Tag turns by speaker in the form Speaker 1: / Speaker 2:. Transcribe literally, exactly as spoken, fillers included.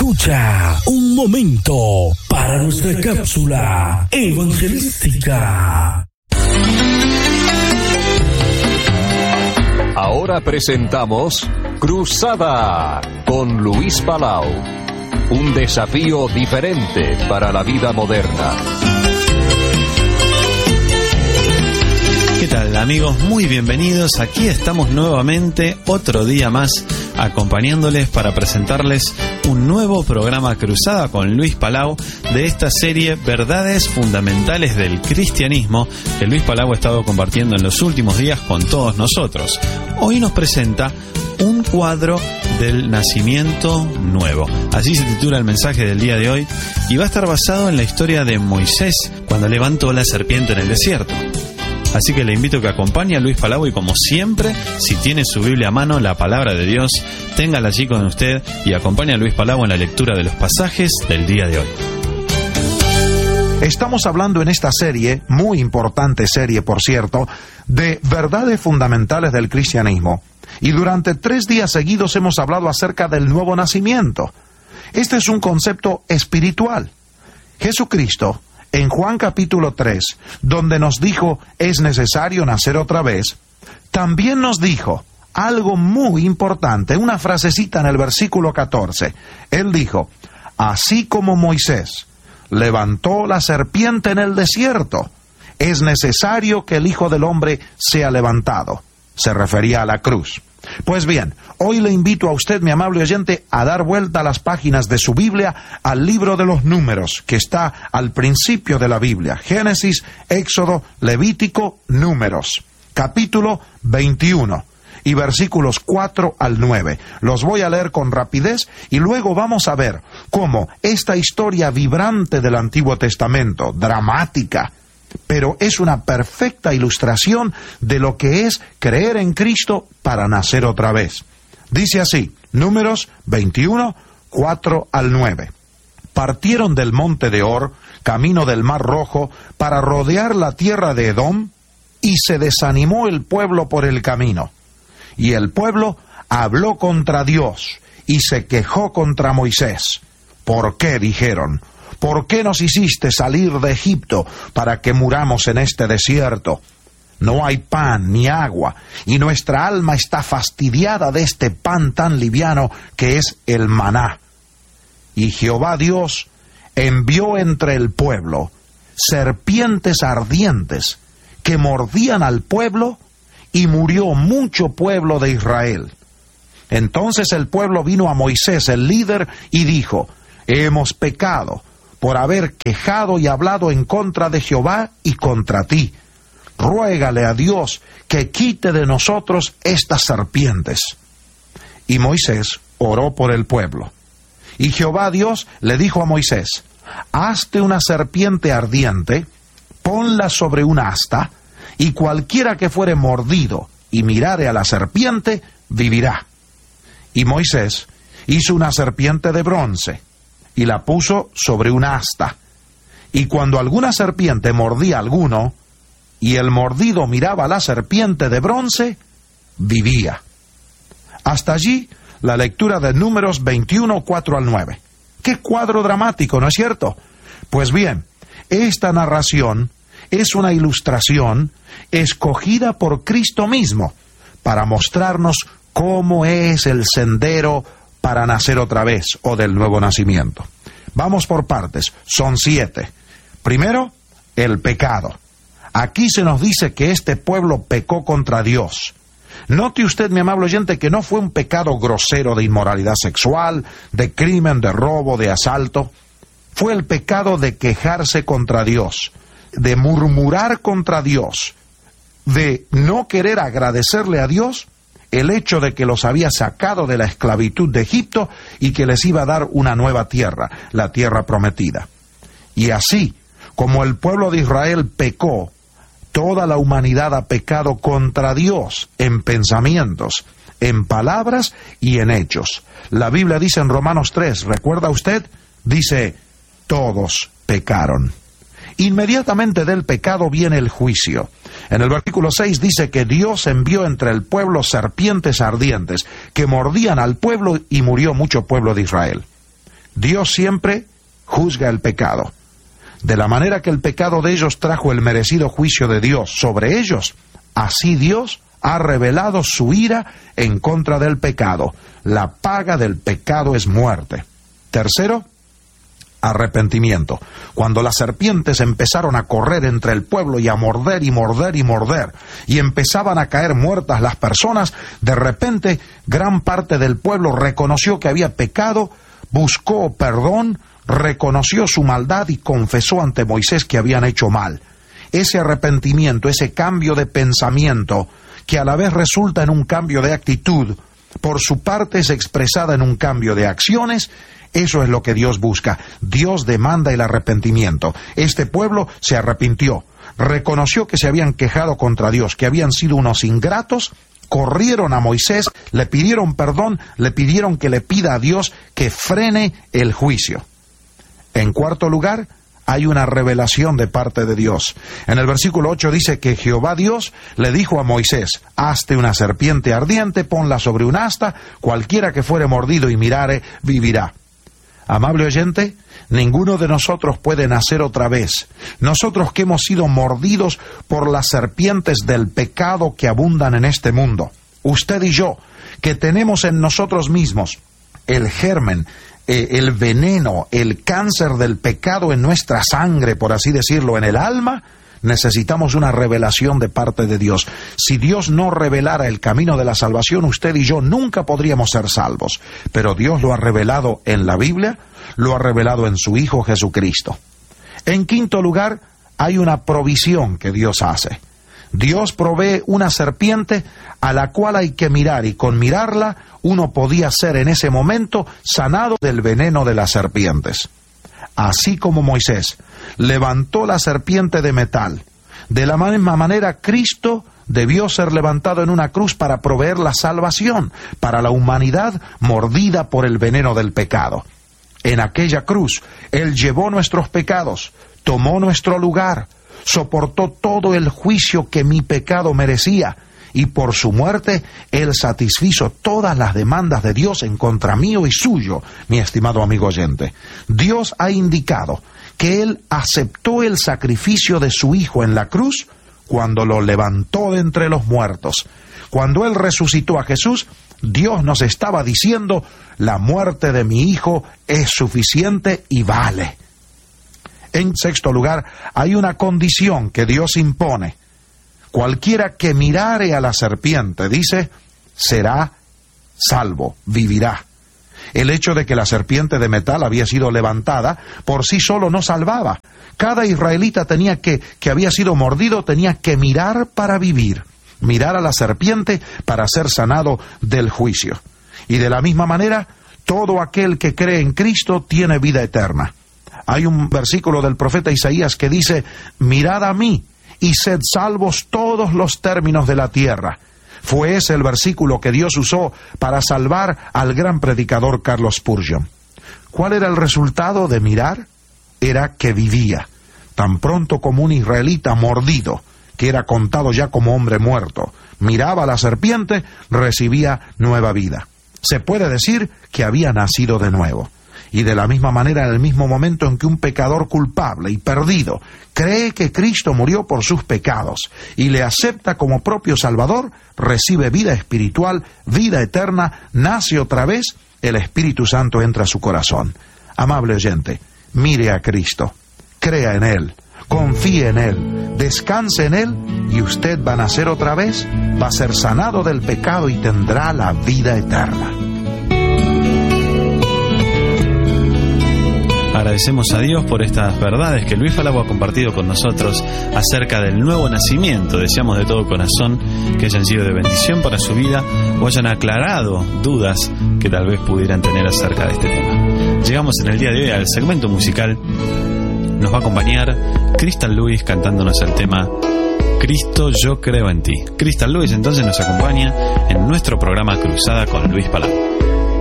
Speaker 1: escucha un momento para nuestra cápsula evangelística.
Speaker 2: Ahora presentamos Cruzada con Luis Palau. Un desafío diferente para la vida moderna.
Speaker 3: ¿Qué tal, amigos? Muy bienvenidos. Aquí estamos nuevamente otro día más acompañándoles para presentarles un nuevo programa Cruzada con Luis Palau de esta serie Verdades Fundamentales del Cristianismo que Luis Palau ha estado compartiendo en los últimos días con todos nosotros. Hoy nos presenta un cuadro del nacimiento nuevo. Así se titula el mensaje del día de hoy y va a estar basado en la historia de Moisés cuando levantó la serpiente en el desierto. Así que le invito a que acompañe a Luis Palau y, como siempre, si tiene su Biblia a mano, la palabra de Dios, téngala allí con usted y acompañe a Luis Palau en la lectura de los pasajes del día de hoy.
Speaker 4: Estamos hablando en esta serie, muy importante serie por cierto, de verdades fundamentales del cristianismo. Y durante tres días seguidos hemos hablado acerca del nuevo nacimiento. Este es un concepto espiritual. Jesucristo, en Juan capítulo tres, donde nos dijo es necesario nacer otra vez, también nos dijo algo muy importante, una frasecita en el versículo catorce. Él dijo, así como Moisés levantó la serpiente en el desierto, es necesario que el Hijo del Hombre sea levantado. Se refería a la cruz. Pues bien, hoy le invito a usted, mi amable oyente, a dar vuelta a las páginas de su Biblia al libro de los Números, que está al principio de la Biblia. Génesis, Éxodo, Levítico, Números, capítulo veintiuno y versículos cuatro al nueve. Los voy a leer con rapidez y luego vamos a ver cómo esta historia vibrante del Antiguo Testamento, dramática, pero es una perfecta ilustración de lo que es creer en Cristo para nacer otra vez. Dice así, Números veintiuno, cuatro al nueve. Partieron del monte de Or, camino del Mar Rojo, para rodear la tierra de Edom, y se desanimó el pueblo por el camino. Y el pueblo habló contra Dios, y se quejó contra Moisés. ¿Por qué? Dijeron. ¿Por qué nos hiciste salir de Egipto para que muramos en este desierto? No hay pan ni agua, y nuestra alma está fastidiada de este pan tan liviano que es el maná. Y Jehová Dios envió entre el pueblo serpientes ardientes que mordían al pueblo, y murió mucho pueblo de Israel. Entonces el pueblo vino a Moisés, el líder, y dijo, hemos pecado por haber quejado y hablado en contra de Jehová y contra ti. Ruégale a Dios que quite de nosotros estas serpientes. Y Moisés oró por el pueblo. Y Jehová Dios le dijo a Moisés, hazte una serpiente ardiente, ponla sobre un asta, y cualquiera que fuere mordido y mirare a la serpiente, vivirá. Y Moisés hizo una serpiente de bronce, y la puso sobre un asta. Y cuando alguna serpiente mordía a alguno, y el mordido miraba a la serpiente de bronce, vivía. Hasta allí la lectura de Números veintiuno, cuatro al nueve. ¡Qué cuadro dramático!, ¿no es cierto? Pues bien, esta narración es una ilustración escogida por Cristo mismo para mostrarnos cómo es el sendero para nacer otra vez, o del nuevo nacimiento. Vamos por partes, son siete. Primero, el pecado. Aquí se nos dice que este pueblo pecó contra Dios. Note usted, mi amable oyente, que no fue un pecado grosero de inmoralidad sexual, de crimen, de robo, de asalto. Fue el pecado de quejarse contra Dios, de murmurar contra Dios, de no querer agradecerle a Dios el hecho de que los había sacado de la esclavitud de Egipto y que les iba a dar una nueva tierra, la tierra prometida. Y así, como el pueblo de Israel pecó, toda la humanidad ha pecado contra Dios en pensamientos, en palabras y en hechos. La Biblia dice en Romanos tres, ¿recuerda usted? Dice, todos pecaron. Inmediatamente del pecado viene el juicio. En el versículo seis dice que Dios envió entre el pueblo serpientes ardientes que mordían al pueblo y murió mucho pueblo de Israel. Dios siempre juzga el pecado. De la manera que el pecado de ellos trajo el merecido juicio de Dios sobre ellos, así Dios ha revelado su ira en contra del pecado. La paga del pecado es muerte. Tercero, arrepentimiento. Cuando las serpientes empezaron a correr entre el pueblo y a morder y morder y morder, y empezaban a caer muertas las personas, de repente gran parte del pueblo reconoció que había pecado, buscó perdón, reconoció su maldad y confesó ante Moisés que habían hecho mal. Ese arrepentimiento, ese cambio de pensamiento, que a la vez resulta en un cambio de actitud, por su parte es expresada en un cambio de acciones. Eso es lo que Dios busca. Dios demanda el arrepentimiento. Este pueblo se arrepintió, reconoció que se habían quejado contra Dios, que habían sido unos ingratos, corrieron a Moisés, le pidieron perdón, le pidieron que le pida a Dios que frene el juicio. En cuarto lugar, hay una revelación de parte de Dios. En el versículo ocho dice que Jehová Dios le dijo a Moisés: hazte una serpiente ardiente, ponla sobre un asta, cualquiera que fuere mordido y mirare, vivirá. Amable oyente, ninguno de nosotros puede nacer otra vez. Nosotros que hemos sido mordidos por las serpientes del pecado que abundan en este mundo. Usted y yo, que tenemos en nosotros mismos el germen, eh, el veneno, el cáncer del pecado en nuestra sangre, por así decirlo, en el alma, necesitamos una revelación de parte de Dios. Si Dios no revelara el camino de la salvación, usted y yo nunca podríamos ser salvos. Pero Dios lo ha revelado en la Biblia, lo ha revelado en su Hijo Jesucristo. En quinto lugar, hay una provisión que Dios hace. Dios provee una serpiente a la cual hay que mirar, y con mirarla uno podía ser en ese momento sanado del veneno de las serpientes. Así como Moisés levantó la serpiente de metal, de la misma manera Cristo debió ser levantado en una cruz para proveer la salvación para la humanidad mordida por el veneno del pecado. En aquella cruz, Él llevó nuestros pecados, tomó nuestro lugar, soportó todo el juicio que mi pecado merecía, y por su muerte Él satisfizo todas las demandas de Dios en contra mío y suyo, mi estimado amigo oyente. Dios ha indicado que Él aceptó el sacrificio de su Hijo en la cruz cuando lo levantó de entre los muertos. Cuando Él resucitó a Jesús, Dios nos estaba diciendo: la muerte de mi Hijo es suficiente y vale. En sexto lugar, hay una condición que Dios impone. Cualquiera que mirare a la serpiente, dice, será salvo, vivirá. El hecho de que la serpiente de metal había sido levantada por sí solo no salvaba. Cada israelita tenía que, que había sido mordido, tenía que mirar para vivir. Mirar a la serpiente para ser sanado del juicio. Y de la misma manera, todo aquel que cree en Cristo tiene vida eterna. Hay un versículo del profeta Isaías que dice: mirad a mí y sed salvos todos los términos de la tierra. Fue ese el versículo que Dios usó para salvar al gran predicador Carlos Spurgeon. ¿Cuál era el resultado de mirar? Era que vivía. Tan pronto como un israelita mordido, que era contado ya como hombre muerto, miraba a la serpiente, recibía nueva vida. Se puede decir que había nacido de nuevo. Y de la misma manera, en el mismo momento en que un pecador culpable y perdido cree que Cristo murió por sus pecados y le acepta como propio Salvador, recibe vida espiritual, vida eterna, nace otra vez, el Espíritu Santo entra a su corazón. Amable oyente, mire a Cristo, crea en Él, confíe en Él, descanse en Él, y usted va a nacer otra vez, va a ser sanado del pecado y tendrá la vida eterna.
Speaker 3: Agradecemos a Dios por estas verdades que Luis Palau ha compartido con nosotros acerca del nuevo nacimiento. Deseamos de todo corazón que hayan sido de bendición para su vida o hayan aclarado dudas que tal vez pudieran tener acerca de este tema. Llegamos en el día de hoy al segmento musical. Nos va a acompañar Crystal Lewis cantándonos el tema Cristo, yo creo en ti. Crystal Lewis entonces nos acompaña en nuestro programa Cruzada con Luis Palau.